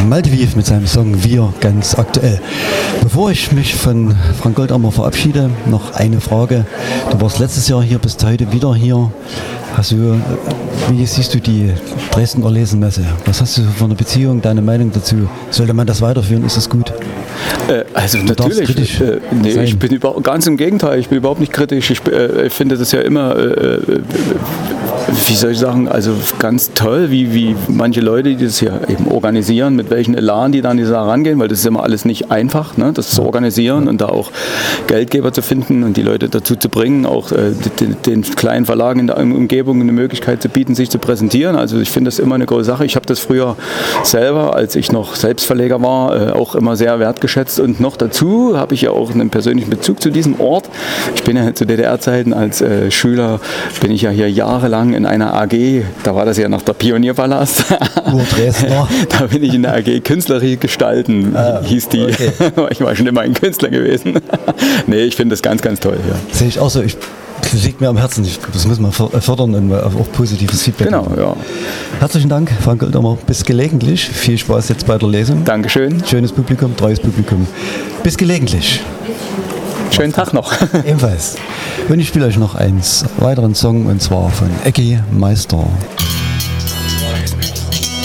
Maltewief mit seinem Song Wir ganz aktuell. Bevor ich mich von Frank Goldammer verabschiede, noch eine Frage. Du warst letztes Jahr hier, bist heute wieder hier. Wie siehst du die Dresdner Lesenmesse? Was hast du für eine Beziehung, deine Meinung dazu? Sollte man das weiterführen? Ist das gut? Also natürlich, ich bin ganz im Gegenteil, ich bin überhaupt nicht kritisch. Ich finde das ja immer, wie soll ich sagen, also ganz toll, wie manche Leute, die das hier eben organisieren, mit welchen Elan die dann an die Sache rangehen, weil das ist immer alles nicht einfach, ne, das zu organisieren und da auch Geldgeber zu finden und die Leute dazu zu bringen, auch den kleinen Verlagen in der Umgebung eine Möglichkeit zu bieten, sich zu präsentieren. Also ich finde das immer eine große Sache. Ich habe das früher selber, als ich noch Selbstverleger war, auch immer sehr wertgeschätzt und noch dazu habe ich ja auch einen persönlichen Bezug zu diesem Ort. Ich bin ja zu DDR-Zeiten als Schüler, bin ich ja hier jahrelang in einer AG, da war das ja noch der Pionierpalast. Da bin ich in der AG Künstlerische Gestalten, hieß die. Okay. Ich war schon immer ein Künstler gewesen. Nee, ich finde das ganz, ganz toll. Ja. Sehe ich auch so. Das liegt mir am Herzen. Das muss man fördern und auch positives Feedback. Genau, ja. Herzlichen Dank, Frank Goldammer. Bis gelegentlich. Viel Spaß jetzt bei der Lesung. Dankeschön. Schönes Publikum, treues Publikum. Bis gelegentlich. Schönen Tag noch. Ebenfalls. Und ich spiele euch noch einen weiteren Song und zwar von Ecki Meister.